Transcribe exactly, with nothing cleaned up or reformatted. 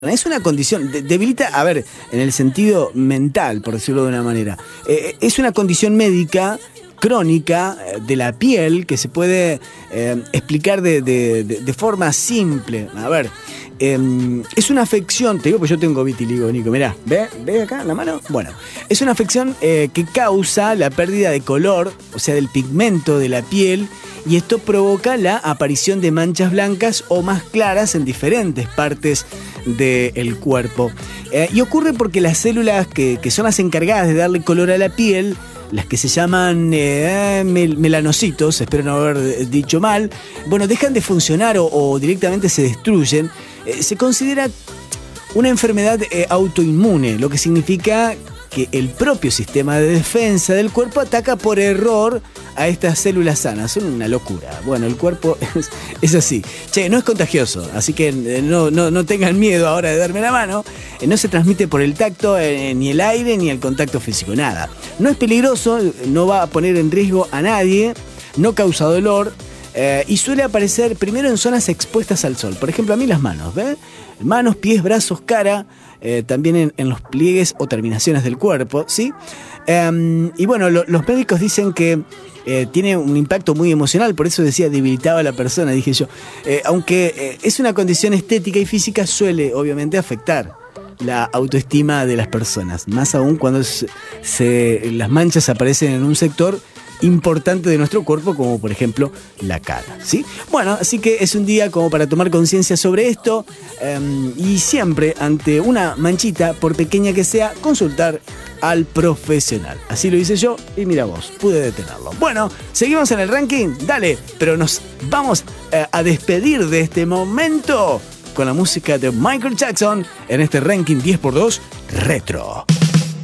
Es una condición, de, debilita, a ver, en el sentido mental, por decirlo de una manera. Eh, es una condición médica crónica de la piel que se puede eh, explicar de, de, de, de forma simple. A ver, eh, es una afección, te digo, pues yo tengo vitiligo, Nico, mirá, ¿ve? ¿Ve acá la mano? Bueno, es una afección eh, que causa la pérdida de color, o sea, del pigmento de la piel, y esto provoca la aparición de manchas blancas o más claras en diferentes partes del cuerpo. Eh, y ocurre porque las células que, que son las encargadas de darle color a la piel, las que se llaman eh, mel- melanocitos, espero no haber dicho mal, bueno, dejan de funcionar o, o directamente se destruyen. Eh, se considera una enfermedad eh, autoinmune, lo que significa que el propio sistema de defensa del cuerpo ataca por error a estas células sanas. Son una locura. Bueno, el cuerpo es, es así. Che, no es contagioso, así que no, no, no tengan miedo ahora de darme la mano. No se transmite por el tacto, eh, ni el aire, ni el contacto físico, nada. No es peligroso, no va a poner en riesgo a nadie, no causa dolor, eh, y suele aparecer primero en zonas expuestas al sol. Por ejemplo, a mí las manos, ¿ves? Manos, pies, brazos, cara, eh, también en, en los pliegues o terminaciones del cuerpo, ¿sí? Eh, y bueno, lo, los médicos dicen que eh, tiene un impacto muy emocional, por eso decía debilitaba a la persona, dije yo. Eh, aunque eh, es una condición estética y física, suele obviamente afectar la autoestima de las personas, más aún cuando se, se, las manchas aparecen en un sector importante de nuestro cuerpo, como por ejemplo la cara, ¿sí? Bueno, así que es un día como para tomar conciencia sobre esto, eh, y siempre ante una manchita, por pequeña que sea, consultar al profesional. Así lo hice yo y mira vos, pude detenerlo. Bueno, seguimos en el ranking, dale, pero nos vamos eh, a despedir de este momento con la música de Michael Jackson en este ranking diez por dos retro.